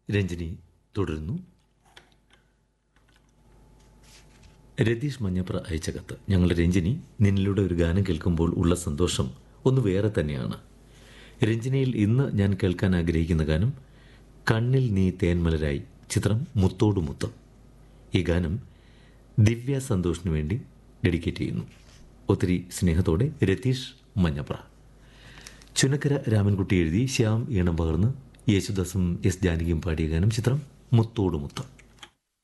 രഞ്ജിനി തുടരുന്നു. രതീഷ് മഞ്ഞപ്ര അയച്ച കത്ത്. ഞങ്ങളുടെ രഞ്ജിനി, നിന്നിലൂടെ ഒരു ഗാനം കേൾക്കുമ്പോൾ ഉള്ള സന്തോഷം ഒന്ന് വേറെ തന്നെയാണ്. രഞ്ജിനിയിൽ ഇന്ന് ഞാൻ കേൾക്കാൻ ആഗ്രഹിക്കുന്ന ഗാനം കണ്ണിൽ നീ തേന്മലരായി, ചിത്രം മുത്തോടു മുത്തം. ഈ ഗാനം ദിവ്യ സന്തോഷിനു വേണ്ടി ഡെഡിക്കേറ്റ് ചെയ്യുന്നു. ഒത്തിരി സ്നേഹത്തോടെ രതീഷ് മഞ്ഞപ്ര. ചുനക്കര രാമൻകുട്ടി എഴുതി ശ്യാം ഈണം പകർന്ന് യേശുദാസും എസ് ജാനകിയും പാടിയ ഗാനം, ചിത്രം മുത്തോടു മുത്തം.